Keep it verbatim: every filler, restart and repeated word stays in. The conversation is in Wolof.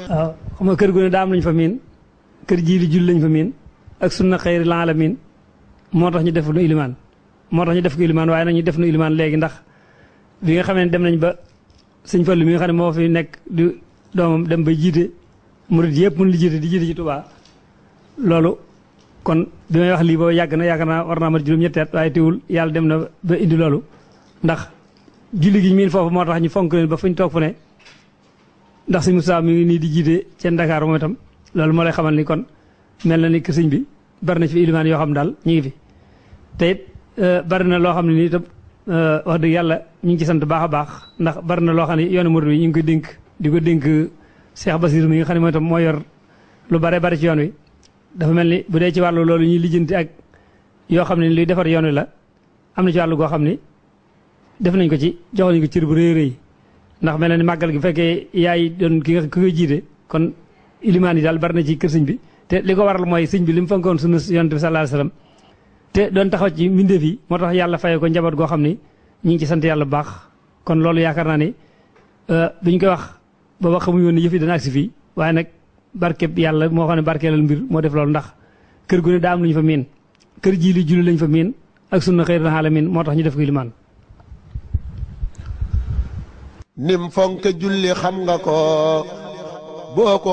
waaw xam nga kër gu ne daa am lañ fa miin kër jiili julli lañ fa miin ak sunna xayri alamin moo tax ñu def nu ilimaan moo tax ñu def ko ilimaan waaye nag ñu def nu ilimaan léegi ndax bi nga xamee ne dem nañ ba sëñ Fallu mi nga xam ne moo fi nekk di doomam dem ba jiite murid yëpp mun li jiite di jiite ci Tuubaa loolu kon bi may wax lii boobu yàgg na yaakaar naa war naa mat juróom-ñetti at waaye teewul yàlla dem na ba indi loolu ndax julli gi miin foofu moo tax ñu fonk leen ba fu ñu toog fu ne ndax sëñ Moussa mi ngi nii di jiite seen Dakar moom itam loolu moo lay xamal ni kon mel na ni que sëñ bi bari na ci fi ilimaan yoo xam daal ñu ngi fi te it bari na loo xam ne nii itam wax dëgg yàlla ñu ngi ci sant baax a baax ndax bari na loo xam ne yoonu murid wi ñu ngi koy dénk di ko dénk Cheikh Basir mi nga xam ne mooy itam moo yor lu bare bari ci yoon wi dafa mel ni bu dee ci wàllu loolu ñuy lijjanti ak yoo xam ne luy defar yoon wi la am na ci wàllu goo xam ni def nañ ko ci jox nañ ko cër bu rëy rëy ndax mel na ni màggal gi bu fekkee yaay doon ki nga ki koy jiite kon ilimaan yi daal bari na ci kër sëñ bi te li ko waral mooy sëñ bi li mu fonkoon sunu yonent bi sallallahu alayhi wasallam te doon taxaw ci mbindeef yi moo tax yàlla fayee ko njaboot goo xam ni ñu ngi ci sant yàlla bu baax kon loolu yaakaar naa ni duñ koy wax booba xamuñu woon ni yëf yi dana agsi fii waaye nag barkeb yàlla moo xam ne barkeelal mbir moo def loolu ndax kër gu ne daa am lu ñu fa miin kër jii li julli lañ fa miin ak sunna xayri alamin moo tax ñu def ko ilimaan nim fonk julli xam nga ko boo ko